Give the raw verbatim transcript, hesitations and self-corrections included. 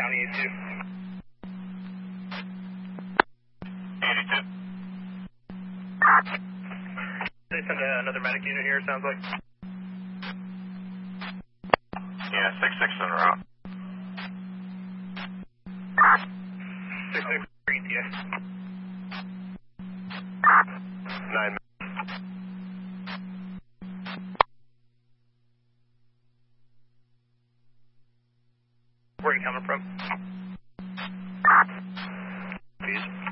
County eighty-two. eighty-two. They send uh, another medic unit here, it sounds like. Yeah, six six en route. six six for E T A. Nine. Where are you coming from?